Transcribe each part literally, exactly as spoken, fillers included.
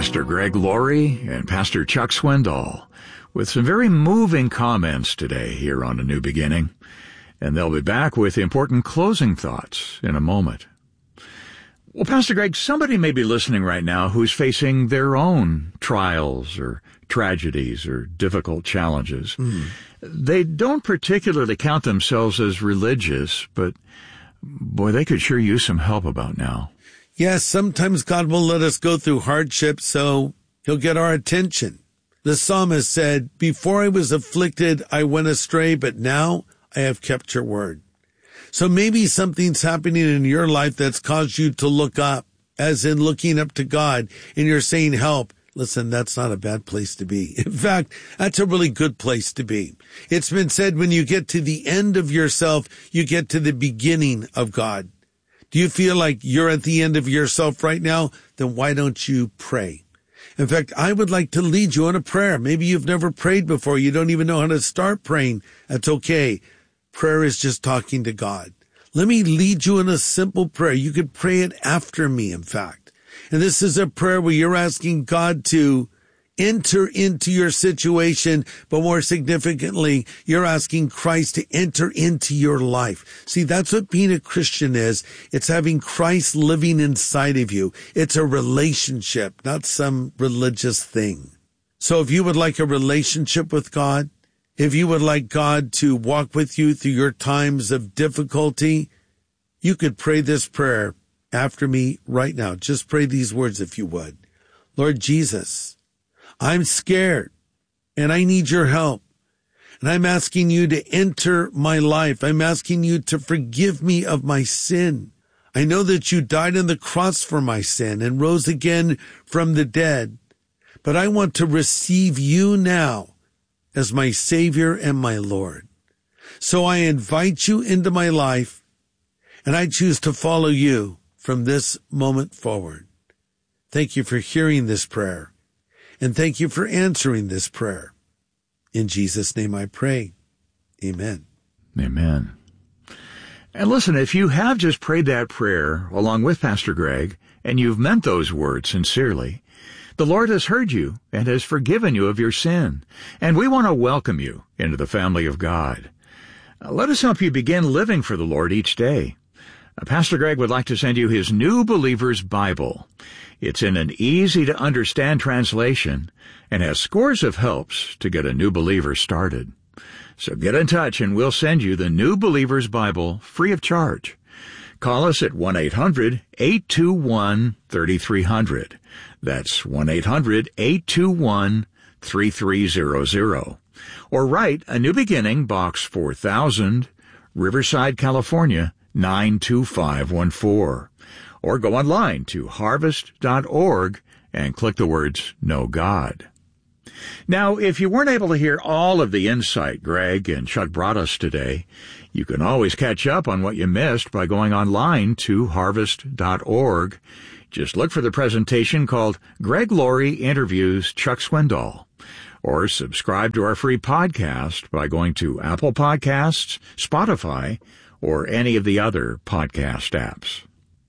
Pastor Greg Laurie and Pastor Chuck Swindoll with some very moving comments today here on A New Beginning, and they'll be back with important closing thoughts in a moment. Well, Pastor Greg, somebody may be listening right now who's facing their own trials or tragedies or difficult challenges. Mm. They don't particularly count themselves as religious, but boy, they could sure use some help about now. Yes, sometimes God will let us go through hardship so he'll get our attention. The psalmist said, "Before I was afflicted, I went astray, but now I have kept your word." So maybe something's happening in your life that's caused you to look up, as in looking up to God, and you're saying, help. Listen, that's not a bad place to be. In fact, that's a really good place to be. It's been said when you get to the end of yourself, you get to the beginning of God. Do you feel like you're at the end of yourself right now? Then why don't you pray? In fact, I would like to lead you in a prayer. Maybe you've never prayed before. You don't even know how to start praying. That's okay. Prayer is just talking to God. Let me lead you in a simple prayer. You could pray it after me, in fact. And this is a prayer where you're asking God to enter into your situation, but more significantly, you're asking Christ to enter into your life. See, that's what being a Christian is. It's having Christ living inside of you. It's a relationship, not some religious thing. So if you would like a relationship with God, if you would like God to walk with you through your times of difficulty, you could pray this prayer after me right now. Just pray these words if you would. Lord Jesus, I'm scared and I need your help. And I'm asking you to enter my life. I'm asking you to forgive me of my sin. I know that you died on the cross for my sin and rose again from the dead. But I want to receive you now as my Savior and my Lord. So I invite you into my life and I choose to follow you from this moment forward. Thank you for hearing this prayer. And thank you for answering this prayer. In Jesus' name I pray. Amen. Amen. And listen, if you have just prayed that prayer along with Pastor Greg, and you've meant those words sincerely, the Lord has heard you and has forgiven you of your sin. And we want to welcome you into the family of God. Let us help you begin living for the Lord each day. Pastor Greg would like to send you his New Believer's Bible. It's in an easy-to-understand translation and has scores of helps to get a new believer started. So get in touch and we'll send you the New Believer's Bible free of charge. Call us at one eight hundred eight two one three three zero zero. That's one eight hundred eight two one three three zero zero. Or write A New Beginning, Box four thousand, Riverside, California, nine two five one four. Or go online to harvest dot org and click the words Know God. Now, if you weren't able to hear all of the insight Greg and Chuck brought us today, you can always catch up on what you missed by going online to harvest dot org. Just look for the presentation called Greg Laurie Interviews Chuck Swindoll. Or subscribe to our free podcast by going to Apple Podcasts, Spotify, or any of the other podcast apps.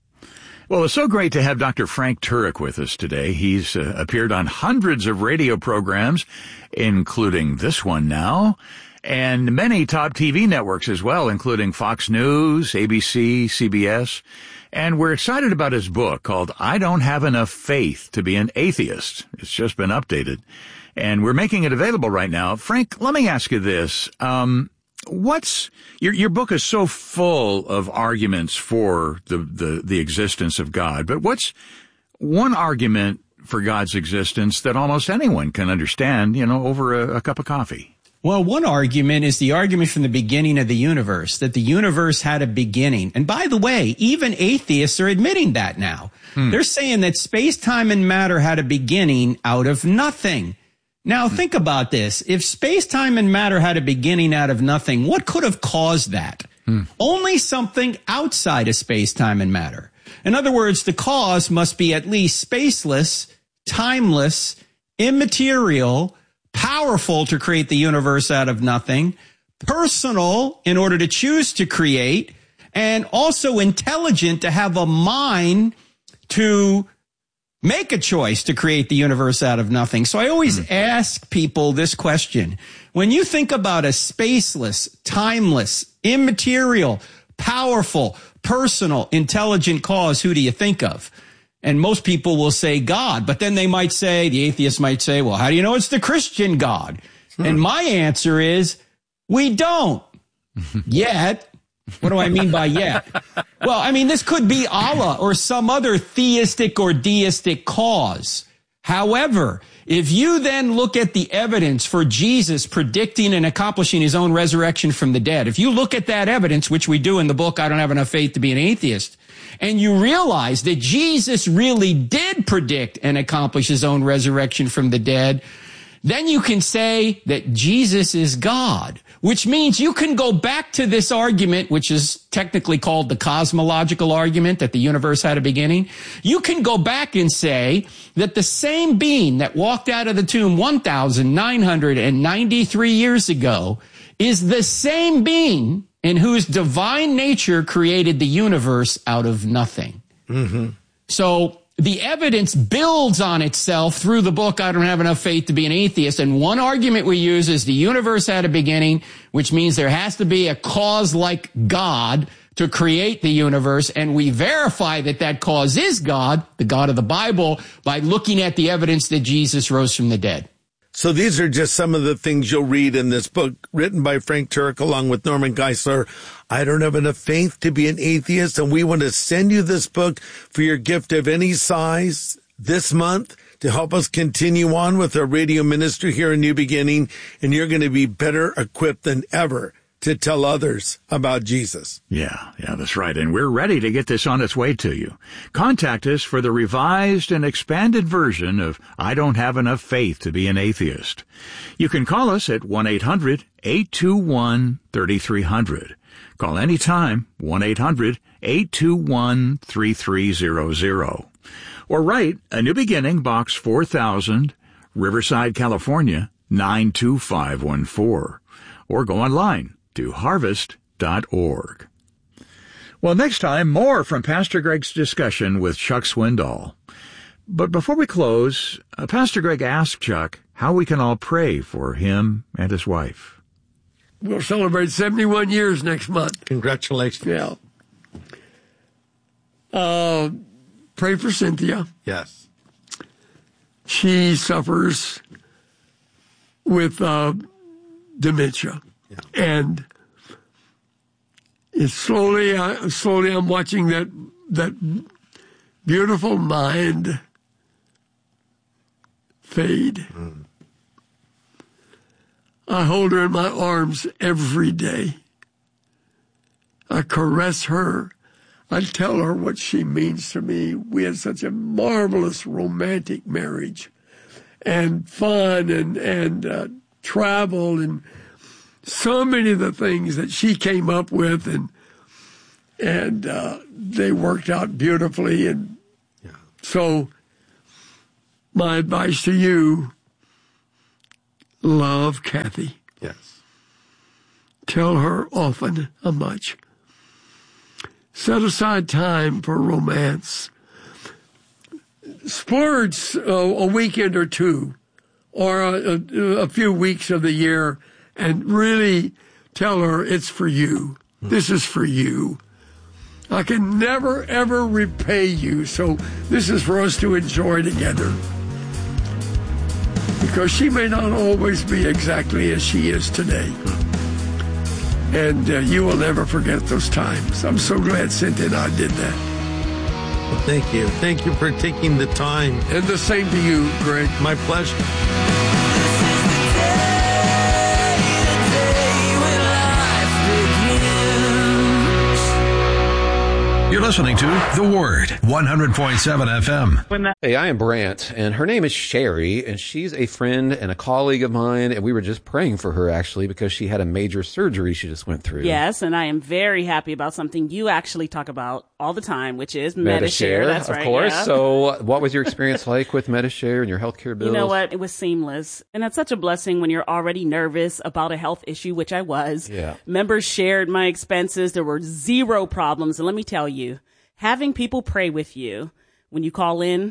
Well, it's so great to have Doctor Frank Turek with us today. He's uh, appeared on hundreds of radio programs, including this one now, and many top T V networks as well, including Fox News, A B C, C B S. And we're excited about his book called I Don't Have Enough Faith to Be an Atheist. It's just been updated, and we're making it available right now. Frank, let me ask you this. Um, What's your your book is so full of arguments for the, the, the existence of God, but what's one argument for God's existence that almost anyone can understand, you know, over a, a cup of coffee? Well, one argument is the argument from the beginning of the universe, that the universe had a beginning. And by the way, even atheists are admitting that now. Hmm. They're saying that space, time, and matter had a beginning out of nothing. Now, think about this. If space, time, and matter had a beginning out of nothing, what could have caused that? Hmm. Only something outside of space, time, and matter. In other words, the cause must be at least spaceless, timeless, immaterial, powerful to create the universe out of nothing, personal in order to choose to create, and also intelligent to have a mind to make a choice to create the universe out of nothing. So I always mm. ask people this question. When you think about a spaceless, timeless, immaterial, powerful, personal, intelligent cause, who do you think of? And most people will say God, but then they might say, the atheist might say, well, how do you know it's the Christian God? Hmm. And my answer is, we don't yet. What do I mean by yet? Well, I mean, this could be Allah or some other theistic or deistic cause. However, if you then look at the evidence for Jesus predicting and accomplishing his own resurrection from the dead, if you look at that evidence, which we do in the book, I Don't Have Enough Faith to Be an Atheist, and you realize that Jesus really did predict and accomplish his own resurrection from the dead, then you can say that Jesus is God, which means you can go back to this argument, which is technically called the cosmological argument, that the universe had a beginning. You can go back and say that the same being that walked out of the tomb one thousand nine hundred ninety-three years ago is the same being in whose divine nature created the universe out of nothing. Mm-hmm. So the evidence builds on itself through the book, I Don't Have Enough Faith to Be an Atheist. And one argument we use is the universe had a beginning, which means there has to be a cause like God to create the universe. And we verify that that cause is God, the God of the Bible, by looking at the evidence that Jesus rose from the dead. So these are just some of the things you'll read in this book written by Frank Turek along with Norman Geisler. I Don't Have Enough Faith to Be an Atheist, and we want to send you this book for your gift of any size this month to help us continue on with our radio ministry here in New Beginning, and you're going to be better equipped than ever to tell others about Jesus. Yeah, yeah, that's right. And we're ready to get this on its way to you. Contact us for the revised and expanded version of I Don't Have Enough Faith to Be an Atheist. You can call us at one eight hundred eight two one three three zero zero. Call anytime, one eight hundred eight two one three three zero zero. Or write A New Beginning, Box four thousand, Riverside, California, nine two five one four. Or go online to harvest dot org. Well, next time, more from Pastor Greg's discussion with Chuck Swindoll. But before we close, uh, Pastor Greg asked Chuck how we can all pray for him and his wife. We'll celebrate seventy-one years next month. Congratulations. Yeah. Uh, pray for Cynthia. Yes. She suffers with uh, dementia. Yeah. And it's slowly, uh, slowly I'm watching that that beautiful mind fade. Mm. I hold her in my arms every day. I caress her. I tell her what she means to me. We had such a marvelous romantic marriage, and fun and and uh, travel and so many of the things that she came up with, and and uh, they worked out beautifully. And yeah. So my advice to you, love Kathy. Yes. Tell her often how much. Set aside time for romance. Splurge uh, a weekend or two or a, a, a few weeks of the year and really tell her it's for you. This is for you. I can never, ever repay you, so this is for us to enjoy together. Because she may not always be exactly as she is today. And uh, you will never forget those times. I'm so glad Cynthia and I did that. Well, thank you. Thank you for taking the time. And the same to you, Greg. My pleasure. You're listening to The Word, one hundred point seven F M. Hey, I am Brant, and her name is Sherry, and she's a friend and a colleague of mine, and we were just praying for her, actually, because she had a major surgery she just went through. Yes, and I am very happy about something you actually talk about all the time, which is Medi-Share. Medi-Share. That's of right, course. Yeah. So what was your experience like with Medi-Share and your healthcare bills? You know what? It was seamless. And that's such a blessing when you're already nervous about a health issue, which I was. Yeah. Members shared my expenses. There were zero problems. And let me tell you, having people pray with you when you call in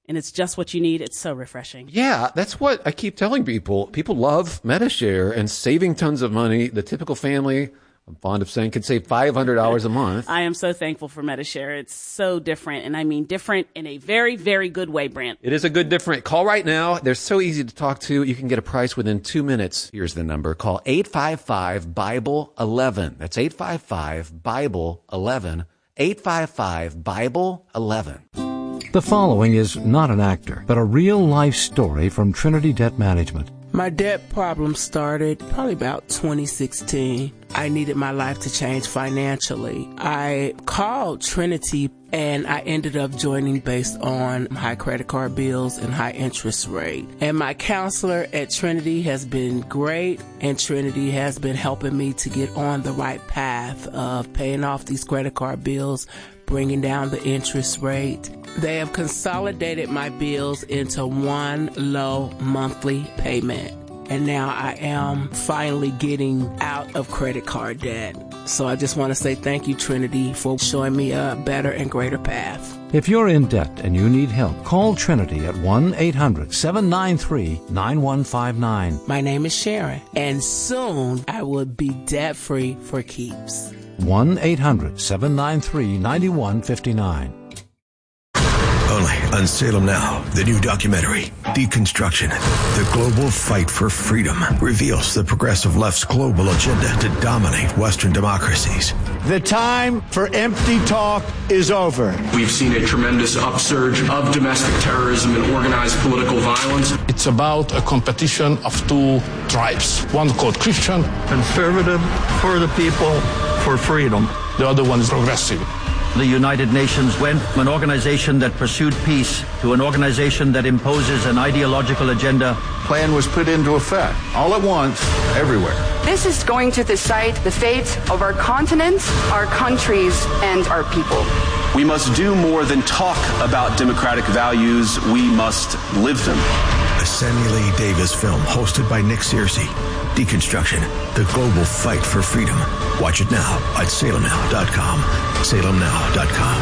and it's just what you need. It's so refreshing. Yeah, that's what I keep telling people. People love Medi-Share and saving tons of money. The typical family, I'm fond of saying, could save five hundred dollars a month. I am so thankful for Medi-Share. It's so different, and I mean different in a very, very good way, Brent. It is a good different. Call right now. They're so easy to talk to. You can get a price within two minutes. Here's the number. Call eight five five, Bible eleven. That's eight five five, Bible eleven. eight five five, Bible eleven. The following is not an actor, but a real-life story from Trinity Debt Management. My debt problem started probably about twenty sixteen. I needed my life to change financially. I called Trinity and I ended up joining based on high credit card bills and high interest rate. And my counselor at Trinity has been great, and Trinity has been helping me to get on the right path of paying off these credit card bills, bringing down the interest rate. They have consolidated my bills into one low monthly payment. And now I am finally getting out of credit card debt. So I just want to say thank you, Trinity, for showing me a better and greater path. If you're in debt and you need help, call Trinity at one eight hundred, seven nine three, nine one five nine. My name is Sharon, and soon I will be debt-free for keeps. one eight hundred, seven nine three, nine one five nine. Only on Salem Now, the new documentary, Deconstruction, the global fight for freedom, reveals the progressive left's global agenda to dominate Western democracies. The time for empty talk is over. We've seen a tremendous upsurge of domestic terrorism and organized political violence. It's about a competition of two tribes, one called Christian. Conservative for the people, for freedom. The other one is progressive. The United Nations went from an organization that pursued peace to an organization that imposes an ideological agenda. Plan was put into effect, all at once, everywhere. This is going to decide the fate of our continent, our countries, and our people. We must do more than talk about democratic values. We must live them. A Samuel A. Davis film hosted by Nick Searcy. Deconstruction, the global fight for freedom. Watch it now at salem now dot com. salem now dot com.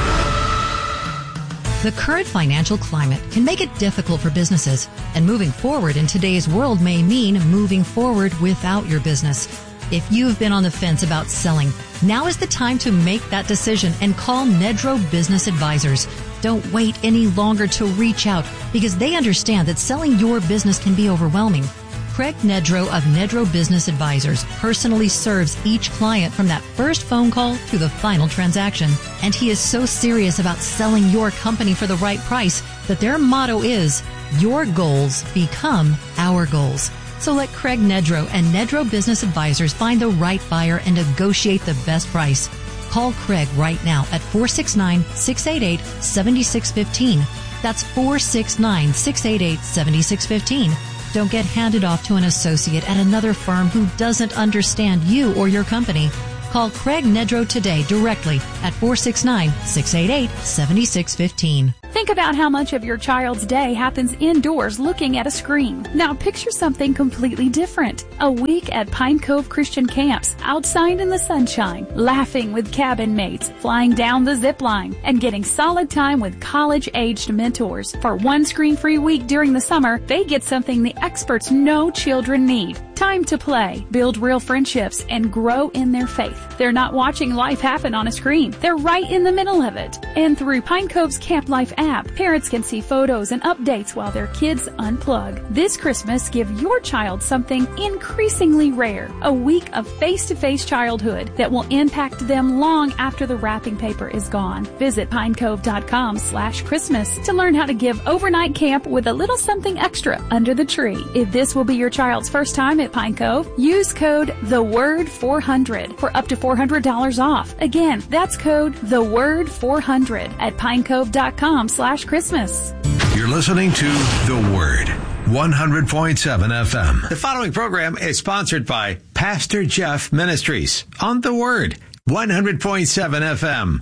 The current financial climate can make it difficult for businesses, and moving forward in today's world may mean moving forward without your business. If you've been on the fence about selling, now is the time to make that decision and call Nedro Business Advisors. Don't wait any longer to reach out, because they understand that selling your business can be overwhelming. Craig Nedro of Nedro Business Advisors personally serves each client from that first phone call to the final transaction. And he is so serious about selling your company for the right price that their motto is, your goals become our goals. So let Craig Nedro and Nedro Business Advisors find the right buyer and negotiate the best price. Call Craig right now at four six nine, six eight eight, seven six one five. That's four six nine, six eight eight, seven six one five. Don't get handed off to an associate at another firm who doesn't understand you or your company. Call Craig Nedro today directly at four six nine, six eight eight, seven six one five. Think about how much of your child's day happens indoors looking at a screen. Now picture something completely different. A week at Pine Cove Christian Camps, outside in the sunshine, laughing with cabin mates, flying down the zip line, and getting solid time with college-aged mentors. For one screen-free week during the summer, they get something the experts know children need. Time to play, build real friendships, and grow in their faith. They're not watching life happen on a screen. They're right in the middle of it. And through Pine Cove's Camp Life app, parents can see photos and updates while their kids unplug. This Christmas, give your child something increasingly rare. A week of face-to-face childhood that will impact them long after the wrapping paper is gone. Visit pinecove.com slash Christmas to learn how to give overnight camp with a little something extra under the tree. If this will be your child's first time at Pine Cove, use code the word four hundred for up to four hundred dollars off. Again, that's code the word four hundred at pinecove.com slash Christmas. You're listening to The Word, one hundred point seven F M. The following program is sponsored by Pastor Jeff Ministries on The Word, one hundred point seven F M.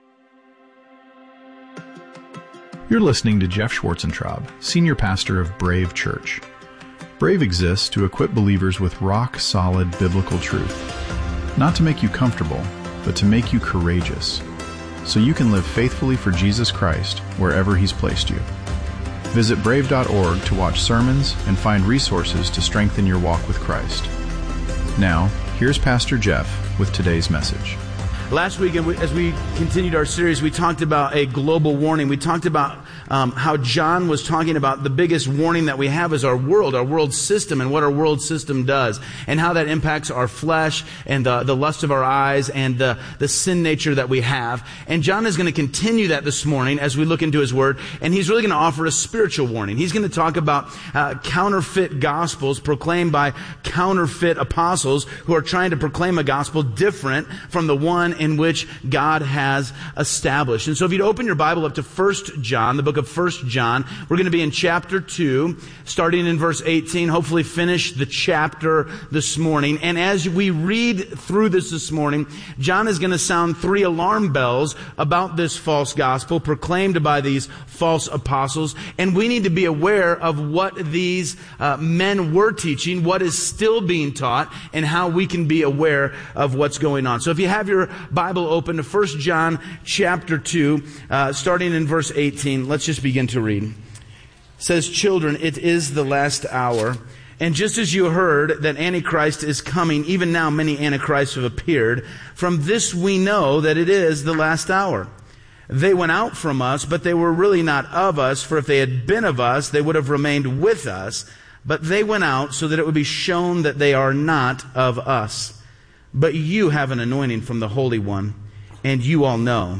You're listening to Jeff Schwarzentraub, Senior Pastor of Brave Church. Brave exists to equip believers with rock-solid biblical truth, not to make you comfortable, but to make you courageous, so you can live faithfully for Jesus Christ wherever He's placed you. Visit brave dot org to watch sermons and find resources to strengthen your walk with Christ. Now, here's Pastor Jeff with today's message. Last week, as we continued our series, we talked about a global warning. We talked about um, how John was talking about the biggest warning that we have is our world, our world system, and what our world system does, and how that impacts our flesh and the, the lust of our eyes and the, the sin nature that we have. And John is going to continue that this morning as we look into his word, and he's really going to offer a spiritual warning. He's going to talk about uh, counterfeit gospels proclaimed by counterfeit apostles who are trying to proclaim a gospel different from the one in which God has established. And so if you'd open your Bible up to First John, the book of First John, we're going to be in chapter two, starting in verse eighteen, hopefully finish the chapter this morning. And as we read through this this morning, John is going to sound three alarm bells about this false gospel proclaimed by these false apostles. And we need to be aware of what these uh, men were teaching, what is still being taught, and how we can be aware of what's going on. So if you have your Bible open to First John chapter two, uh, starting in verse eighteen. Let's just begin to read. It says, "Children, it is the last hour. And just as you heard that Antichrist is coming, even now many Antichrists have appeared. From this we know that it is the last hour. They went out from us, but they were really not of us. For if they had been of us, they would have remained with us. But they went out so that it would be shown that they are not of us. But you have an anointing from the Holy One, and you all know.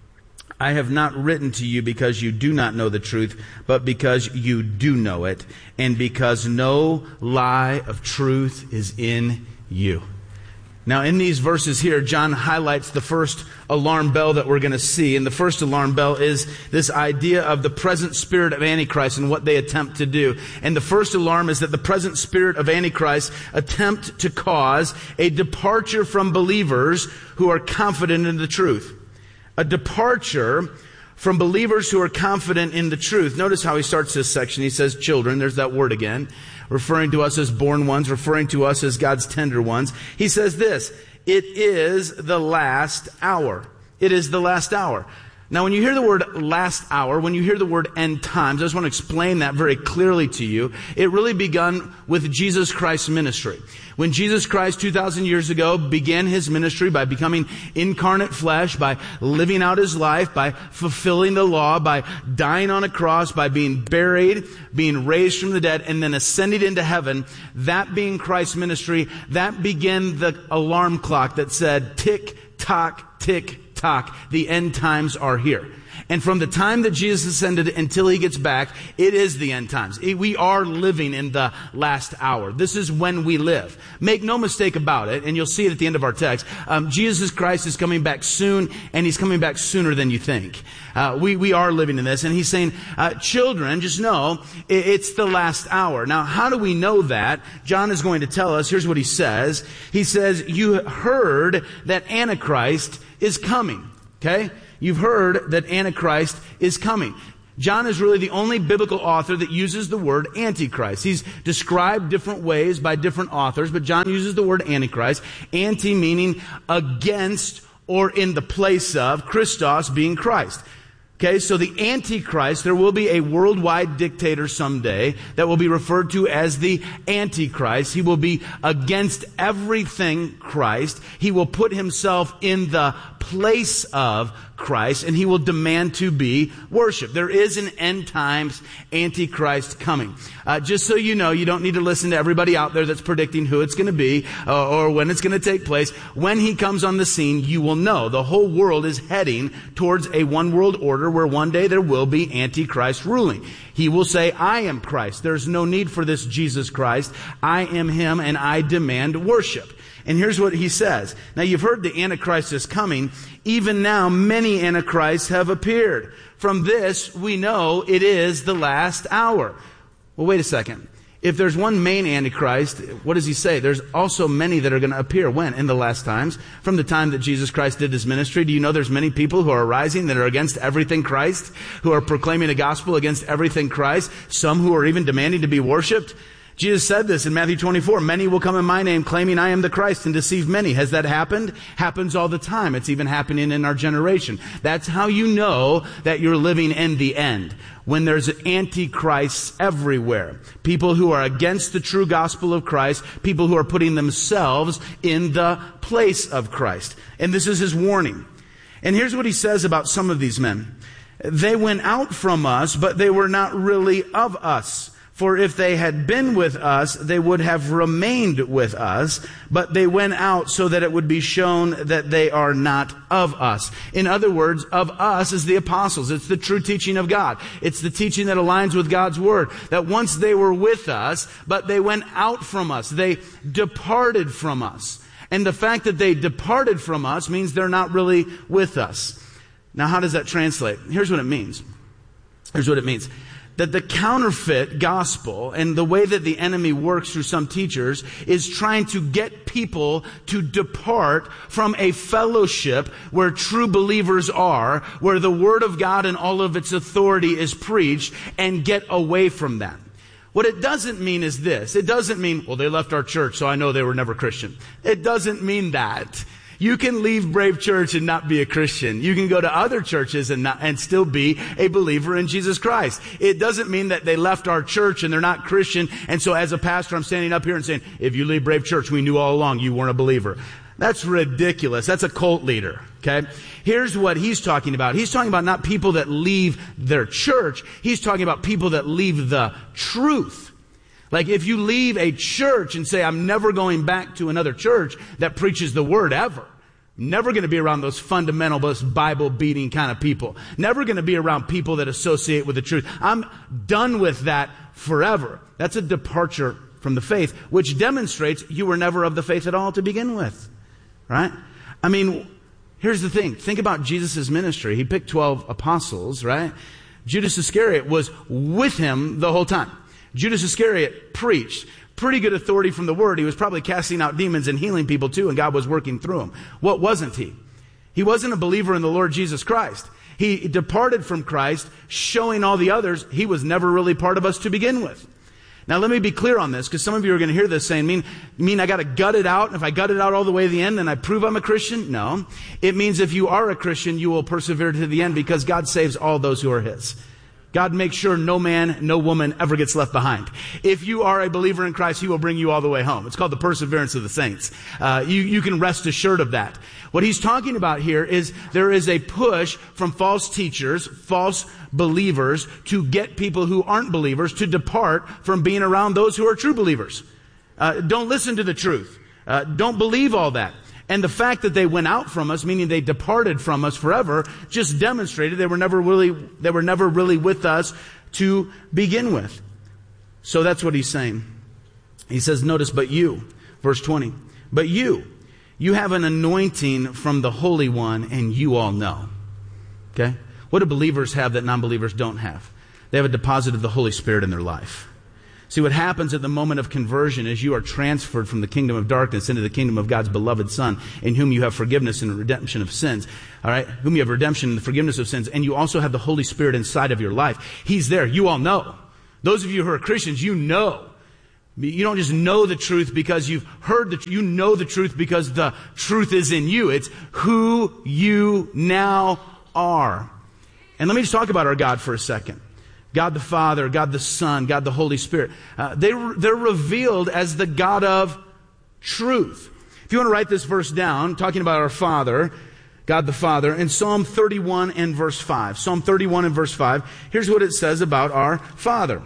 I have not written to you because you do not know the truth, but because you do know it, and because no lie of truth is in you." Now, in these verses here, John highlights the first alarm bell that we're going to see. And the first alarm bell is this idea of the present spirit of Antichrist and what they attempt to do. And the first alarm is that the present spirit of Antichrist attempt to cause a departure from believers who are confident in the truth. A departure from believers who are confident in the truth. Notice how he starts this section. He says, "Children," there's that word again, referring to us as born ones, referring to us as God's tender ones. He says this, "It is the last hour." It is the last hour. Now, when you hear the word last hour, when you hear the word end times, I just want to explain that very clearly to you. It really begun with Jesus Christ's ministry. When Jesus Christ two thousand years ago began his ministry by becoming incarnate flesh, by living out his life, by fulfilling the law, by dying on a cross, by being buried, being raised from the dead, and then ascending into heaven, that being Christ's ministry, that began the alarm clock that said, tick, tock, tick, tock. The end times are here. And from the time that Jesus ascended until he gets back, it is the end times. We are living in the last hour. This is when we live. Make no mistake about it, and you'll see it at the end of our text. Um, Jesus Christ is coming back soon, and he's coming back sooner than you think. Uh, we, we are living in this. And he's saying, uh, children, just know it, it's the last hour. Now, how do we know that? John is going to tell us. Here's what he says. He says, you heard that Antichrist is coming. Okay? You've heard that Antichrist is coming. John is really the only biblical author that uses the word Antichrist. He's described different ways by different authors, but John uses the word Antichrist. Anti meaning against or in the place of, Christos being Christ. Okay, so the Antichrist, there will be a worldwide dictator someday that will be referred to as the Antichrist. He will be against everything Christ. He will put himself in the place of Christ, and he will demand to be worshipped. There is an end times Antichrist coming. Uh, just so you know, you don't need to listen to everybody out there that's predicting who it's going to be uh, or when it's going to take place. When he comes on the scene, you will know. The whole world is heading towards a one world order where one day there will be Antichrist ruling. He will say, I am Christ. There's no need for this Jesus Christ. I am him, and I demand worship. And here's what he says. Now, you've heard the Antichrist is coming. Even now, many Antichrists have appeared. From this, we know it is the last hour. Well, wait a second. If there's one main Antichrist, what does he say? There's also many that are going to appear. When? In the last times. From the time that Jesus Christ did his ministry. Do you know there's many people who are rising that are against everything Christ? Who are proclaiming a gospel against everything Christ? Some who are even demanding to be worshipped? Jesus said this in Matthew twenty-four, many will come in my name claiming I am the Christ and deceive many. Has that happened? Happens all the time. It's even happening in our generation. That's how you know that you're living in the end. When there's antichrists everywhere. People who are against the true gospel of Christ. People who are putting themselves in the place of Christ. And this is his warning. And here's what he says about some of these men. They went out from us, but they were not really of us. For if they had been with us, they would have remained with us, but they went out so that it would be shown that they are not of us. In other words, of us is the apostles. It's the true teaching of God. It's the teaching that aligns with God's word. That once they were with us, but they went out from us. They departed from us. And the fact that they departed from us means they're not really with us. Now, how does that translate? Here's what it means. Here's what it means. That the counterfeit gospel and the way that the enemy works through some teachers is trying to get people to depart from a fellowship where true believers are, where the word of God and all of its authority is preached, and get away from that. What it doesn't mean is this. It doesn't mean, well, they left our church, so I know they were never Christian. It doesn't mean that. You can leave Brave Church and not be a Christian. You can go to other churches and not, and still be a believer in Jesus Christ. It doesn't mean that they left our church and they're not Christian. And so as a pastor, I'm standing up here and saying, if you leave Brave Church, we knew all along you weren't a believer. That's ridiculous. That's a cult leader. Okay. Here's what he's talking about. He's talking about not people that leave their church. He's talking about people that leave the truth. Like if you leave a church and say, I'm never going back to another church that preaches the word ever. Never going to be around those fundamentalist, Bible-beating kind of people. Never going to be around people that associate with the truth. I'm done with that forever. That's a departure from the faith, which demonstrates you were never of the faith at all to begin with. Right? I mean, here's the thing. Think about Jesus' ministry. He picked twelve apostles, right? Judas Iscariot was with him the whole time. Judas Iscariot preached. Pretty good authority from the word. He was probably casting out demons and healing people too, and God was working through him. What wasn't he? He wasn't a believer in the Lord Jesus Christ. He departed from Christ, showing all the others he was never really part of us to begin with. Now let me be clear on this, because some of you are going to hear this saying, mean, mean I got to gut it out, and if I gut it out all the way to the end, then I prove I'm a Christian? No. It means if you are a Christian, you will persevere to the end, because God saves all those who are his. God makes sure no man, no woman ever gets left behind. If you are a believer in Christ, he will bring you all the way home. It's called the perseverance of the saints. Uh, you, you can rest assured of that. What he's talking about here is there is a push from false teachers, false believers, to get people who aren't believers to depart from being around those who are true believers. Uh, don't listen to the truth. Uh, don't believe all that. And the fact that they went out from us, meaning they departed from us forever, just demonstrated they were never really, they were never really with us to begin with. So that's what he's saying. He says, notice, but you, verse twenty, but you, you have an anointing from the Holy One, and you all know. Okay? What do believers have that non-believers don't have? They have a deposit of the Holy Spirit in their life. See, what happens at the moment of conversion is you are transferred from the kingdom of darkness into the kingdom of God's beloved Son, in whom you have forgiveness and redemption of sins. All right? Whom you have redemption and the forgiveness of sins. And you also have the Holy Spirit inside of your life. He's there. You all know. Those of you who are Christians, you know. You don't just know the truth because you've heard the truth. You know the truth because the truth is in you. It's who you now are. And let me just talk about our God for a second. God the Father, God the Son, God the Holy Spirit. Uh, they, they're revealed as the God of truth. If you want to write this verse down, talking about our Father, God the Father, in Psalm thirty-one and verse five. Psalm thirty-one and verse five. Here's what it says about our Father.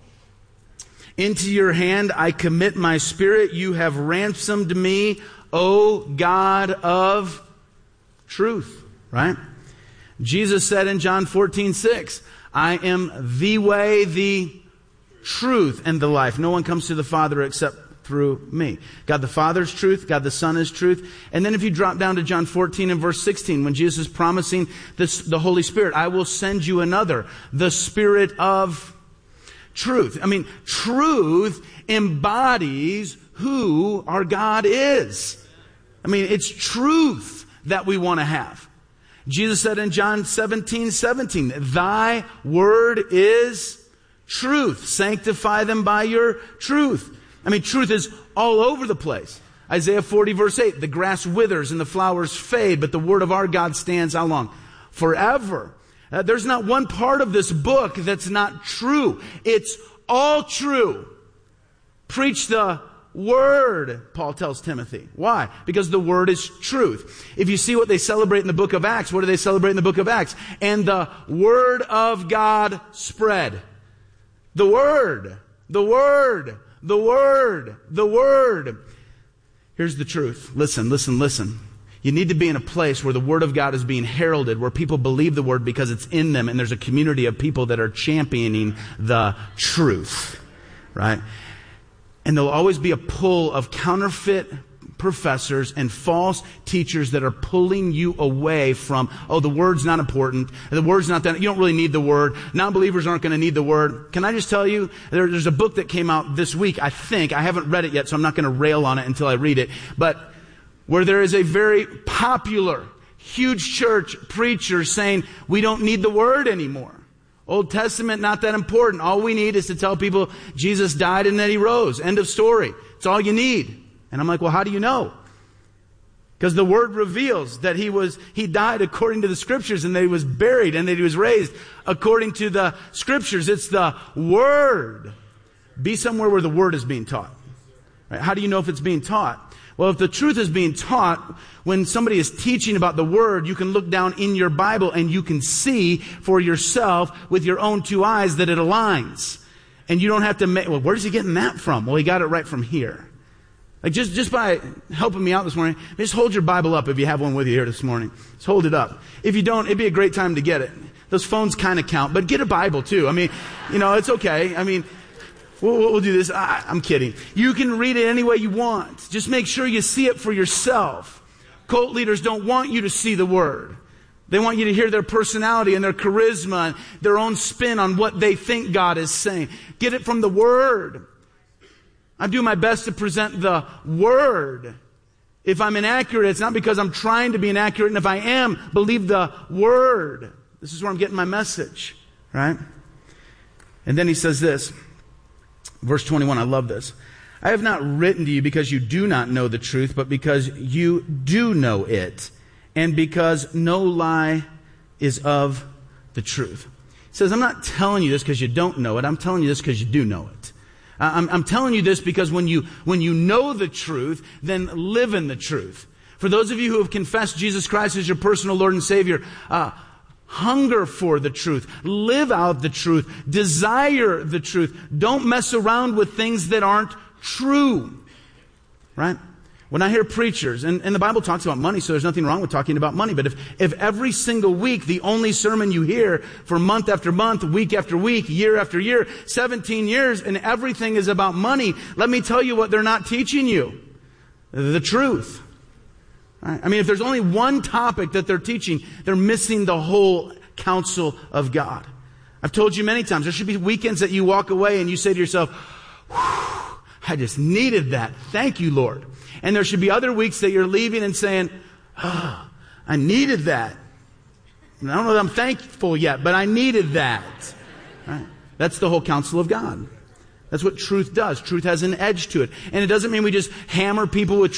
Into your hand I commit my spirit. You have ransomed me, O God of truth. Right? Jesus said in John fourteen six, I am the way, the truth, and the life. No one comes to the Father except through me. God the Father is truth. God the Son is truth. And then if you drop down to John fourteen and verse sixteen, when Jesus is promising this, the Holy Spirit, I will send you another, the Spirit of truth. I mean, truth embodies who our God is. I mean, it's truth that we want to have. Jesus said in John seventeen seventeen, thy word is truth. Sanctify them by your truth. I mean, truth is all over the place. Isaiah forty verse eight, the grass withers and the flowers fade, but the word of our God stands how long? Forever. Uh, there's not one part of this book that's not true. It's all true. Preach the word, Paul tells Timothy. Why? Because the word is truth. If you see what they celebrate in the book of Acts, what do they celebrate in the book of Acts? And the word of God spread. The word, the word, the word, the word. Here's the truth. Listen, listen, listen. You need to be in a place where the word of God is being heralded, where people believe the word because it's in them, and there's a community of people that are championing the truth, right? And there'll always be a pull of counterfeit professors and false teachers that are pulling you away from, oh, the word's not important. The word's not that. You don't really need the word. Non-believers aren't going to need the word. Can I just tell you, there, there's a book that came out this week, I think. I haven't read it yet, so I'm not going to rail on it until I read it. But where there is a very popular, huge church preacher saying, we don't need the word anymore. Old Testament, not that important. All we need is to tell people Jesus died and that he rose. End of story. It's all you need. And I'm like, well, how do you know? Because the word reveals that he was, he died according to the scriptures and that he was buried and that he was raised according to the scriptures. It's the word. Be somewhere where the word is being taught. Right? How do you know if it's being taught? Well, if the truth is being taught, when somebody is teaching about the word, you can look down in your Bible and you can see for yourself with your own two eyes that it aligns. And you don't have to make, well, where's he getting that from? Well, he got it right from here. Like just, just by helping me out this morning, just hold your Bible up if you have one with you here this morning. Just hold it up. If you don't, it'd be a great time to get it. Those phones kind of count, but get a Bible too. I mean, you know, it's okay. I mean, we'll, we'll do this. I, I'm kidding. You can read it any way you want. Just make sure you see it for yourself. Cult leaders don't want you to see the word. They want you to hear their personality and their charisma and their own spin on what they think God is saying. Get it from the word. I'm doing my best to present the word. If I'm inaccurate, it's not because I'm trying to be inaccurate. And if I am, believe the word. This is where I'm getting my message, right? And then he says this, verse twenty-one, I love this. I have not written to you because you do not know the truth, but because you do know it, and because no lie is of the truth. He says, I'm not telling you this because you don't know it. I'm telling you this because you do know it. I'm, I'm telling you this because when you, when you know the truth, then live in the truth. For those of you who have confessed Jesus Christ as your personal Lord and Savior, uh, hunger for the truth. Live out the truth. Desire the truth. Don't mess around with things that aren't true. Right? When I hear preachers, and, and the Bible talks about money, so there's nothing wrong with talking about money, but if, if every single week the only sermon you hear for month after month, week after week, year after year, seventeen years, and everything is about money, let me tell you what they're not teaching you. The truth. Right? I mean, if there's only one topic that they're teaching, they're missing the whole counsel of God. I've told you many times, there should be weekends that you walk away and you say to yourself, whew, I just needed that. Thank you, Lord. And there should be other weeks that you're leaving and saying, oh, I needed that. And I don't know that I'm thankful yet, but I needed that. Right? That's the whole counsel of God. That's what truth does. Truth has an edge to it. And it doesn't mean we just hammer people with